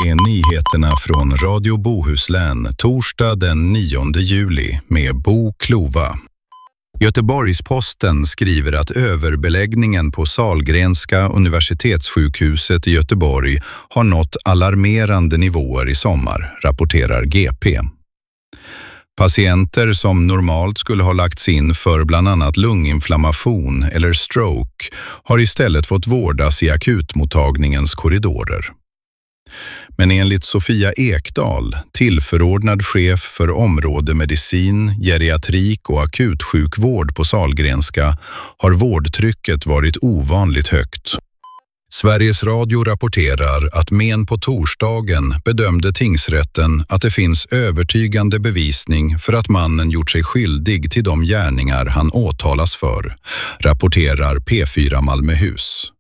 är nyheterna från Radio Bohuslän torsdag den 9 juli med Bo Klova. Göteborgs-Posten skriver att överbeläggningen på Sahlgrenska universitetssjukhuset i Göteborg har nått alarmerande nivåer i sommar, rapporterar GP. Patienter som normalt skulle ha lagts in för bland annat lunginflammation eller stroke har istället fått vårdas i akutmottagningens korridorer. Men enligt Sofia Ekdahl, tillförordnad chef för område medicin, geriatrik och akutsjukvård på Sahlgrenska, har vårdtrycket varit ovanligt högt. Sveriges Radio rapporterar att men på torsdagen bedömde tingsrätten att det finns övertygande bevisning för att mannen gjort sig skyldig till de gärningar han åtalas för, rapporterar P4 Malmöhus.